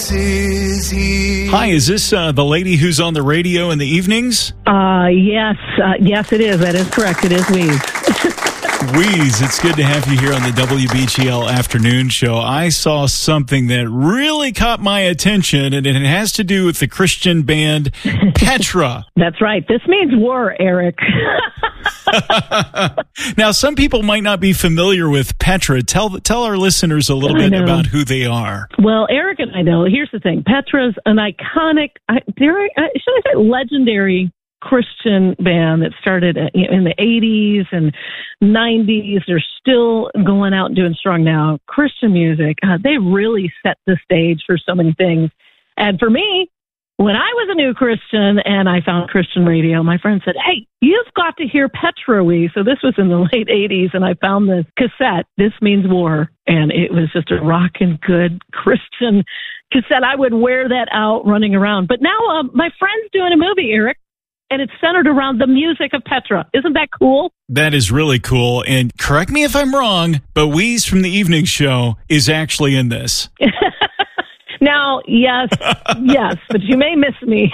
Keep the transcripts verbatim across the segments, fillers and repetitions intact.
this is he. Hi, is this uh, the lady who's on the radio in the evenings? Uh, yes, uh, yes, it is. That is correct. It is Wheeze. Wheeze, it's good to have you here on the W B G L Afternoon Show. I saw something that really caught my attention, and it has to do with the Christian band Petra. That's right. This means war, Eric. Now, some people might not be familiar with Petra. Tell tell our listeners a little bit about who they are. Well, Eric and I know. Here's the thing. Petra's an iconic, I, dare I, should I say legendary Christian band that started in the eighties and nineties. They're still going out and doing strong now. Christian music, uh, they really set the stage for so many things. And for me, when I was a new Christian and I found Christian radio, my friend said, hey, you've got to hear Petra. We. So this was in the late eighties, and I found this cassette, This Means War, and it was just a rockin' good Christian cassette. I would wear that out running around. But now uh, my friend's doing a movie, Eric, and it's centered around the music of Petra. Isn't that cool? That is really cool. And correct me if I'm wrong, but Wheeze from the Evening Show is actually in this. Now, yes, yes, but you may miss me.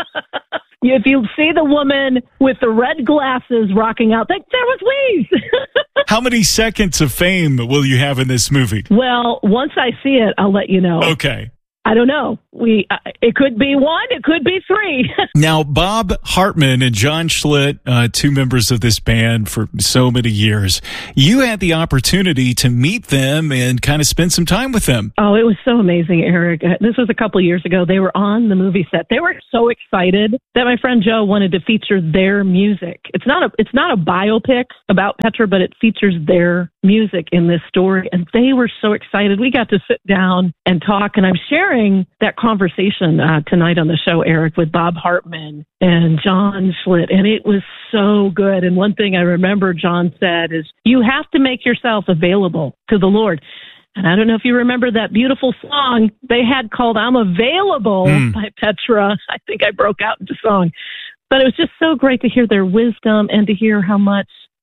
If you see the woman with the red glasses rocking out, that, there was Wheeze. How many seconds of fame will you have in this movie? Well, once I see it, I'll let you know. Okay. I don't know. We uh, it could be one, it could be three. Now, Bob Hartman and John Schlitt, uh, two members of this band for so many years, you had the opportunity to meet them and kind of spend some time with them. Oh, it was so amazing, Eric. Uh, this was a couple of years ago. They were on the movie set. They were so excited that my friend Joe wanted to feature their music. It's not a it's not a biopic about Petra, but it features their music in this story, and they were so excited. We got to sit down and talk, and I'm sharing that conversation uh, tonight on the show, Eric, with Bob Hartman and John Schlitt, and it was so good. And one thing I remember John said is, you have to make yourself available to the Lord. And I don't know if you remember that beautiful song they had called I'm Available mm. by Petra. I think I broke out into song. But it was just so great to hear their wisdom and to hear how much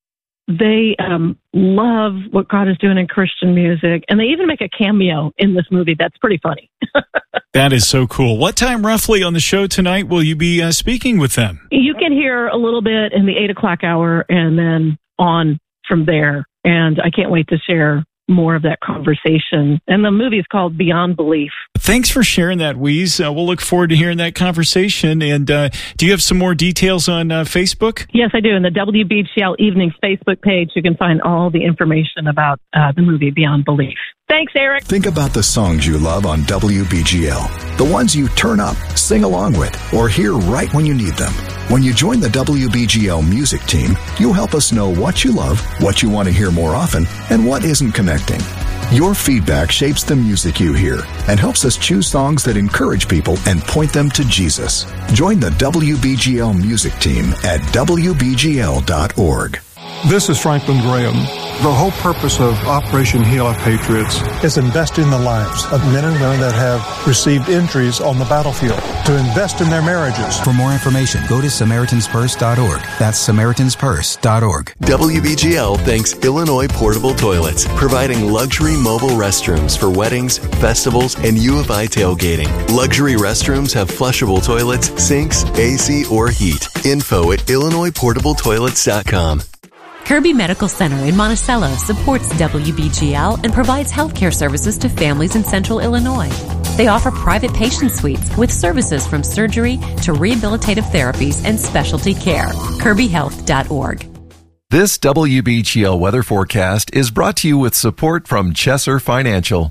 they um, love what God is doing in Christian music. And they even make a cameo in this movie. That's pretty funny. That is so cool. What time roughly on the show tonight will you be uh, speaking with them? You can hear a little bit in the eight o'clock hour and then on from there. And I can't wait to share more of that conversation. And the movie is called Beyond Belief. Thanks for sharing that, Wheeze. Uh, we'll look forward to hearing that conversation. And uh, do you have some more details on uh, Facebook? Yes, I do. In the W B G L Evenings Facebook page, you can find all the information about uh, the movie Beyond Belief. Thanks, Eric. Think about the songs you love on W B G L. The ones you turn up, sing along with, or hear right when you need them. When you join the W B G L music team, you'll help us know what you love, what you want to hear more often, and what isn't connecting. Your feedback shapes the music you hear and helps us choose songs that encourage people and point them to Jesus. Join the W B G L music team at W B G L dot org. This is Franklin Graham. The whole purpose of Operation Heal Our Patriots is invest in the lives of men and women that have received injuries on the battlefield, to invest in their marriages. For more information, go to Samaritans Purse dot org. That's Samaritans Purse dot org. W B G L thanks Illinois Portable Toilets, providing luxury mobile restrooms for weddings, festivals, and U of I tailgating. Luxury restrooms have flushable toilets, sinks, A C, or heat. Info at Illinois Portable Toilets dot com. Kirby Medical Center in Monticello supports W B G L and provides healthcare services to families in central Illinois. They offer private patient suites with services from surgery to rehabilitative therapies and specialty care. Kirby Health dot org. This W B G L weather forecast is brought to you with support from Chesser Financial.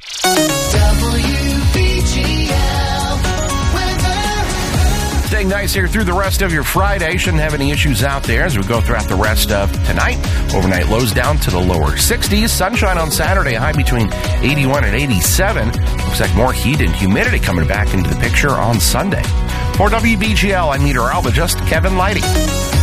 Staying nice here through the rest of your Friday. Shouldn't have any issues out there as we go throughout the rest of tonight. Overnight lows down to the lower sixties. Sunshine on Saturday, a high between eighty-one and eighty-seven. Looks like more heat and humidity coming back into the picture on Sunday. For W B G L, I'm meteorologist Kevin Leidy.